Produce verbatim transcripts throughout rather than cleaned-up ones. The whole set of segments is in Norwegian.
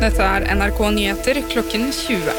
Dette er N R K Nyheter klokken tjue.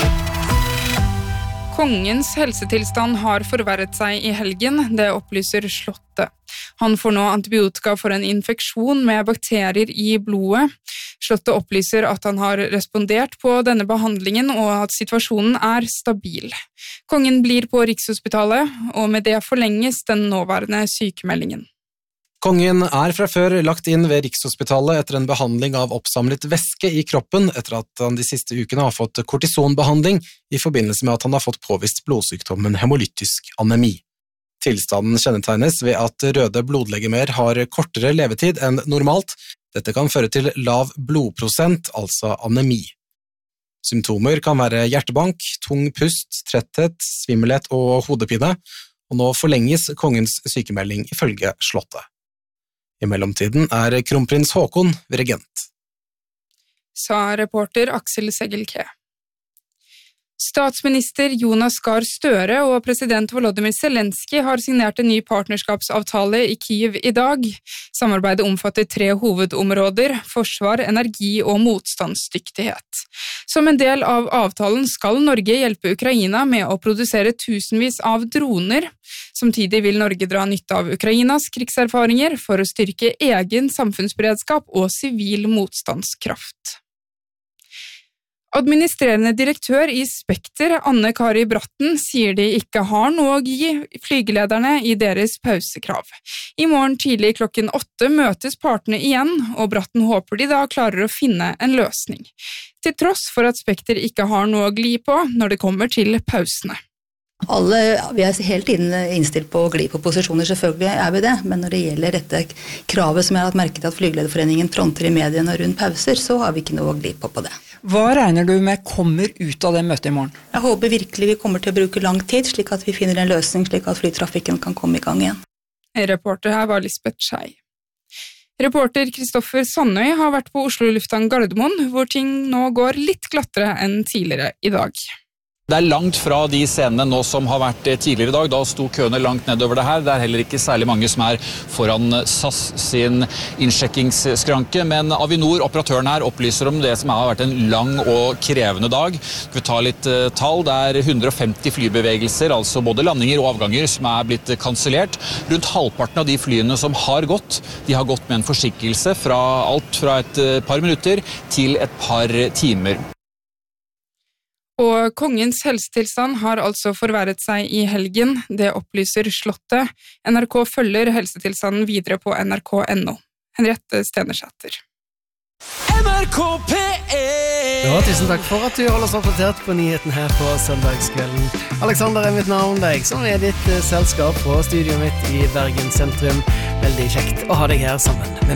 Kongens helsetilstand har forverret seg i helgen, det opplyser Slottet. Han får nå antibiotika for en infeksjon med bakterier i blodet. Slottet opplyser at han har respondert på denne behandlingen og at situasjonen er stabil. Kongen blir på Rikshospitalet, og med det forlenges den nåværende sykemeldingen. Kongen er fra før lagt inn ved Rikshospitalet etter en behandling av oppsamlet væske i kroppen etter at han de siste ukene har fått kortisonbehandling i forbindelse med at han har fått påvist blodsykdommen hemolytisk anemi. Tilstanden kjennetegnes ved at røde blodlegemer har kortere levetid enn normalt. Dette kan føre til lav blodprosent, altså anemi. Symptomer kan være hjertebank, tung pust, tretthet, svimmelhet og hodepine, og nå forlenges kongens sykemelding ifølge Slottet. I mellomtiden er kronprins Haakon regent. Sa reporter Aksel Segelke. Statsminister Jonas Gahr Støre og president Volodymyr Zelensky har signert en ny partnerskapsavtale i Kyiv i dag. Samarbeidet omfatter tre hovedområder: forsvar, energi og motstandsdyktighet. Som en del av avtalen skal Norge hjelpe Ukraina med å produsere tusenvis av droner. Samtidig vil Norge dra nytte av Ukrainas krigserfaringer for å styrke egen samfunnsberedskap og sivil motstandskraft. Administrerende direktør i Spekter, Anne Kari Bratten, sier de ikke har noe å gi flygelederne i deres pausekrav. I morgen tidlig klokken åtte møtes partene igjen, og Bratten håper de da klarer å finne en løsning. Til tross for at Spekter ikke har noe å gli på når det kommer til pausene. Alle, vi er helt tiden innstilt på å gli på posisjoner, selvfølgelig er vi det, men når det gjelder dette kravet som jeg har hatt merket at Flygelederforeningen fronter i mediene rundt pauser, så har vi ikke noe å gli på på det. Hva regner du med kommer ut av det møtet i morgen? Jeg håper virkelig vi kommer til å bruke lang tid, slik at vi finner en løsning, slik at flytrafikken kan komme i gang igjen. Reporter her var Lisbeth Skei. Reporter Kristoffer Sandøy har vært på Oslo Lufthavn Gardermoen, hvor ting nå går litt glattere enn tidligere i dag. Det er langt fra de scenene nå som har vært tidligere i dag. Da sto køene langt nedover det her. Det er heller ikke særlig mange som er foran S A S sin innsjekkingsskranke. Men Avinor, operatøren her, opplyser om det som har vært en lang og krevende dag. Skal vi ta litt uh, tall? Det er hundre og femti flybevegelser, altså både landinger og avganger, som er blitt kansellert. Rundt halvparten av de flyene som har gått, de har gått med en forsinkelse fra alt fra et uh, par minutter til et par timer. Og kongens helsetilstand har altså forverret seg i helgen, det opplyser Slottet. N R K følger helsetilstanden videre på N R K punktum N O. Henriette Stenersæter. N R K P ett! Ja, tusen takk for at du holder oss oppdatert på nyheten her på søndagskvelden. Alexander er mitt navn, deg som er ditt selskap fra studioet mitt i Bergen sentrum. Veldig kjekt å ha deg her sammen med